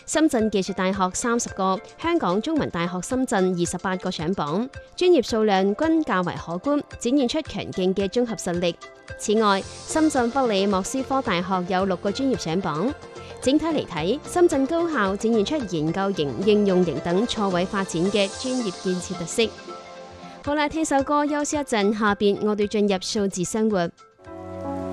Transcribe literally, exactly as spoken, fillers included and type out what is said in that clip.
深圳技術大學三十個，香港中文大學深圳二十八個上榜，專業數量均較為可觀，展現出強勁嘅綜合實力。此外，深圳北理莫斯科大學有六個專業上榜。整體嚟睇，深圳高校展現出研究型、應用型等錯位發展嘅專業建設特色。好啦，聽首歌休息一陣，下邊我哋進入數字生活。